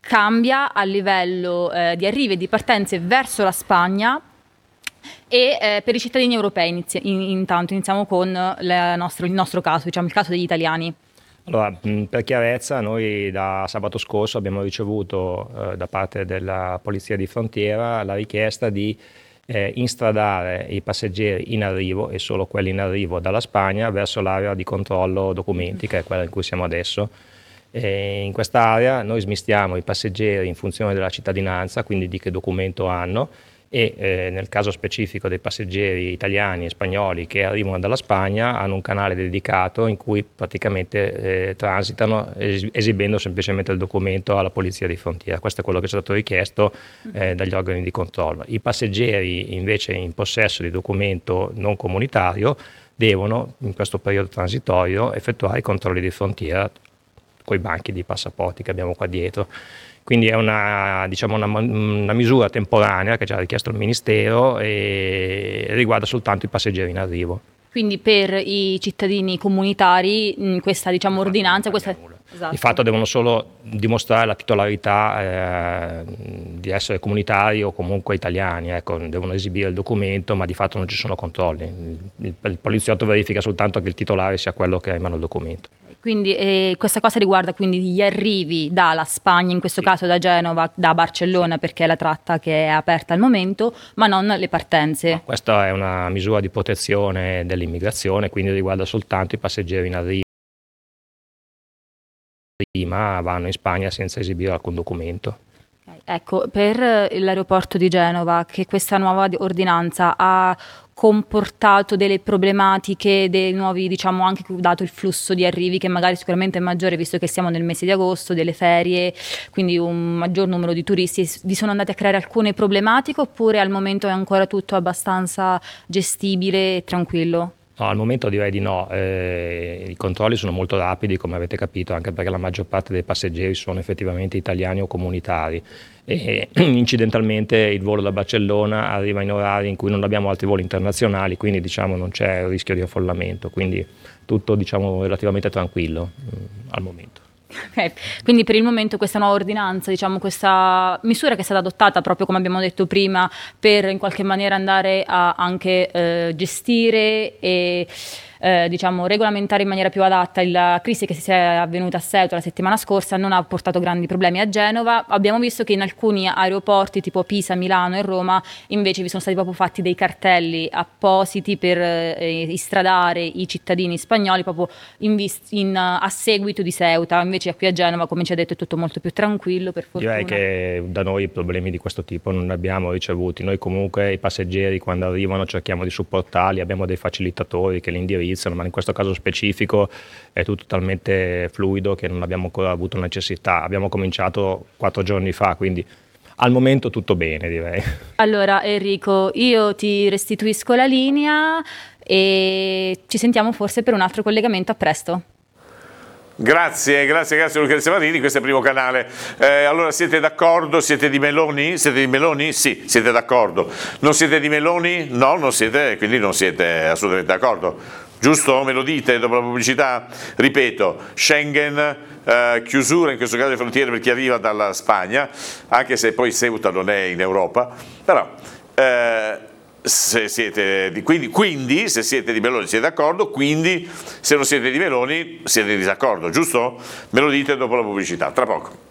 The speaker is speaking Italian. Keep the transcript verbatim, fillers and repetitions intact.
cambia a livello eh, di arrivi e di partenze verso la Spagna e eh, per i cittadini europei. Inizi- in, intanto iniziamo con la nostro, il nostro caso, diciamo il caso degli italiani. Allora, per chiarezza, noi da sabato scorso abbiamo ricevuto eh, da parte della Polizia di Frontiera la richiesta di eh, instradare i passeggeri in arrivo, e solo quelli in arrivo dalla Spagna, verso l'area di controllo documenti, che è quella in cui siamo adesso. E in quest'area noi smistiamo i passeggeri in funzione della cittadinanza, quindi di che documento hanno, e eh, nel caso specifico dei passeggeri italiani e spagnoli che arrivano dalla Spagna hanno un canale dedicato in cui praticamente eh, transitano es- esibendo semplicemente il documento alla Polizia di Frontiera. Questo è quello che è stato richiesto eh, dagli organi di controllo. I passeggeri invece in possesso di documento non comunitario devono in questo periodo transitorio effettuare i controlli di frontiera con i banchi di passaporti che abbiamo qua dietro. Quindi è una, diciamo una, una misura temporanea che ci ha richiesto il Ministero e riguarda soltanto i passeggeri in arrivo. Quindi per i cittadini comunitari in questa diciamo, ordinanza... Questa... Esatto. Di fatto devono solo dimostrare la titolarità eh, di essere comunitari o comunque italiani, ecco, devono esibire il documento, ma di fatto non ci sono controlli. Il, il poliziotto verifica soltanto che il titolare sia quello che ha in mano il documento. Quindi eh, questa cosa riguarda quindi gli arrivi dalla Spagna, in questo sì. caso da Genova, da Barcellona, sì. perché è la tratta che è aperta al momento, ma non le partenze. No, questa è una misura di protezione dell'immigrazione, quindi riguarda soltanto i passeggeri in arrivo. Prima vanno in Spagna senza esibire alcun documento. Ecco, per l'aeroporto di Genova, che questa nuova ordinanza ha comportato delle problematiche, dei nuovi, diciamo, anche dato il flusso di arrivi che magari sicuramente è maggiore visto che siamo nel mese di agosto, delle ferie, quindi un maggior numero di turisti, vi sono andati a creare alcune problematiche oppure al momento è ancora tutto abbastanza gestibile e tranquillo? No, al momento direi di no, eh, i controlli sono molto rapidi come avete capito, anche perché la maggior parte dei passeggeri sono effettivamente italiani o comunitari e incidentalmente il volo da Barcellona arriva in orari in cui non abbiamo altri voli internazionali, quindi diciamo non c'è il rischio di affollamento, quindi tutto diciamo relativamente tranquillo mh, al momento. Okay. Quindi per il momento questa nuova ordinanza, diciamo questa misura che è stata adottata proprio come abbiamo detto prima per in qualche maniera andare a anche eh, gestire e eh, diciamo regolamentare in maniera più adatta la crisi che si è avvenuta a Ceuta la settimana scorsa, non ha portato grandi problemi a Genova. Abbiamo visto che in alcuni aeroporti tipo Pisa, Milano e Roma invece vi sono stati proprio fatti dei cartelli appositi per eh, istradare i cittadini spagnoli proprio in vis- in, a seguito di Ceuta. Invece qui a Genova, come ci ha detto, è tutto molto più tranquillo, per fortuna. Direi che da noi problemi di questo tipo non ne abbiamo ricevuti. Noi comunque i passeggeri quando arrivano cerchiamo di supportarli, abbiamo dei facilitatori che li indirizzano, ma in questo caso specifico è tutto talmente fluido che non abbiamo ancora avuto necessità. Abbiamo cominciato quattro giorni fa, quindi al momento tutto bene, direi. Allora Enrico, io ti restituisco la linea e ci sentiamo forse per un altro collegamento. A presto. Grazie, grazie, grazie Lucrezia Marini, questo è il Primo Canale. Eh, allora siete d'accordo? Siete di Meloni? Siete di Meloni? Sì, siete d'accordo. Non siete di Meloni? No, non siete, quindi non siete assolutamente d'accordo. Giusto? Me lo dite dopo la pubblicità? Ripeto, Schengen, eh, chiusura in questo caso le frontiere per chi arriva dalla Spagna, anche se poi Ceuta non è in Europa, però... Eh, Se siete di, quindi, quindi se siete di Meloni siete d'accordo, quindi se non siete di Meloni siete in disaccordo, giusto? Me lo dite dopo la pubblicità, tra poco.